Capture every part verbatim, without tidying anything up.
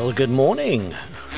Well, good morning.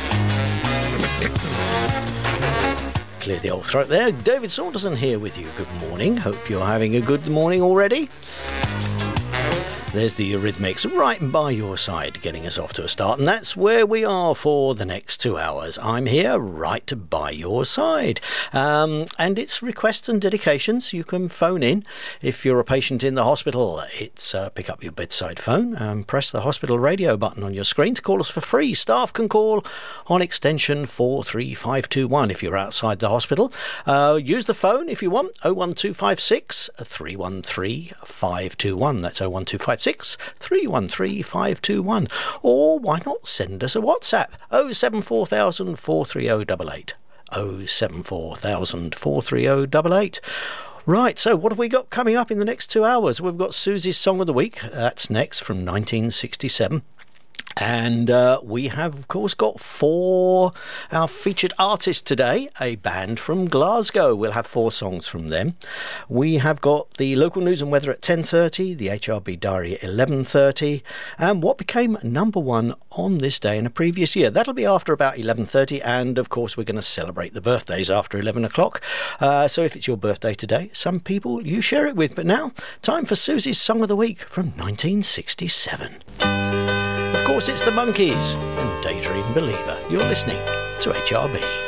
Clear the old throat there. David Saunderson here with you. Good morning. Hope you're having a good morning already. There's the Eurythmics right by your side, getting us off to a start, and that's where we are for the next two hours. I'm here right by your side, um, and it's requests and dedications. You can phone in if you're a patient in the hospital. It's uh, pick up your bedside phone and press the hospital radio button on your screen to call us for free. Staff can call on extension four three five two one if you're outside the hospital. Uh, use the phone if you want, oh one two five six, three one three, five two one. That's oh one two five six, three one three, five two one. Or why not send us a WhatsApp? oh seven four thousand, four three oh eight eight. oh seven four thousand, four three oh eight eight. Right, so what have we got coming up in the next two hours? We've got Susie's Song of the Week. That's next, from nineteen sixty-seven. And uh, we have, of course, got four our featured artists today, a band from Glasgow. We'll have four songs from them. We have got the local news and weather at ten thirty, the H R B diary at eleven thirty, and what became number one on this day in a previous year. That'll be after about eleven thirty, and of course we're going to celebrate the birthdays after eleven o'clock. Uh, so if it's your birthday today, some people you share it with. But now, time for Susie's Song of the Week from nineteen sixty-seven. Of course, it's the Monkees and Daydream Believer. You're listening to H R B.